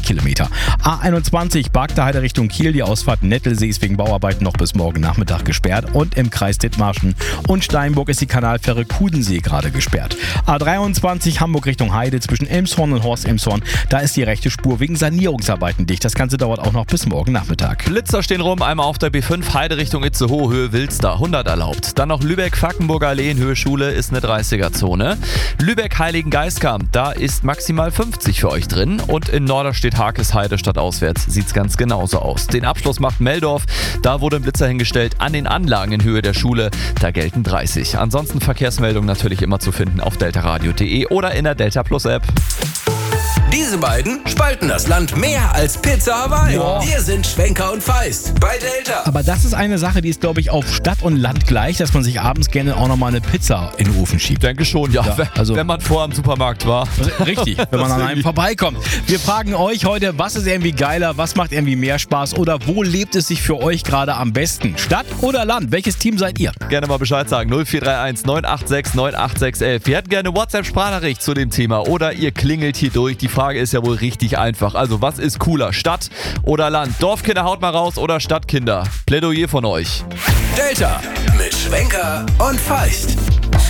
Kilometer. A21 Bargteheide Richtung Kiel, die Ausfahrt Nettelsee ist wegen Bauarbeiten noch bis morgen Nachmittag gesperrt und im Kreis Dithmarschen und Steinburg ist die Kanalfähre Kudensee gerade gesperrt. A23 Hamburg Richtung Heide zwischen Elmshorn und Horst-Elmshorn, da ist die rechte Spur wegen Sanierungsarbeiten dicht. Das Ganze dauert auch noch bis morgen Nachmittag. Blitzer stehen rum, einmal auf der B5 Heide Richtung Itzehoe, Höhe Wilster, 100 erlaubt. Dann noch Lübeck-Fackenburger Allee in Höhe Schule ist eine 30er-Zone. Lübeck-Heiligen-Geistkamp, da ist maximal 50 für euch drin. Und in Norderstedt Hakesheide statt auswärts sieht's ganz genauso aus. Den Abschluss macht Meldorf, da wurde ein Blitzer hingestellt an den Anlagen in Höhe der Schule, da gelten 30. Ansonsten Verkehrsmeldungen natürlich immer zu finden auf deltaradio.de oder in der Delta Plus App. Diese beiden spalten das Land mehr als Pizza Hawaii. Ja. Wir sind Schwenker und Feist bei Delta. Aber das ist eine Sache, die ist, glaube ich, auf Stadt und Land gleich, dass man sich abends gerne auch nochmal eine Pizza in den Ofen schiebt. Ich denke schon, ja. Wenn man vorher im Supermarkt war. Richtig, wenn man an einem vorbeikommt. Wir fragen euch heute, was ist irgendwie geiler, was macht irgendwie mehr Spaß oder wo lebt es sich für euch gerade am besten? Stadt oder Land? Welches Team seid ihr? Gerne mal Bescheid sagen. 0431 986 98611. Wir hätten gerne eine WhatsApp-Sprachnachricht zu dem Thema oder ihr klingelt hier durch. Die Frage ist ja wohl richtig einfach. Also was ist cooler? Stadt oder Land? Dorfkinder haut mal raus oder Stadtkinder? Plädoyer von euch. Delta mit Schwenker und Feist.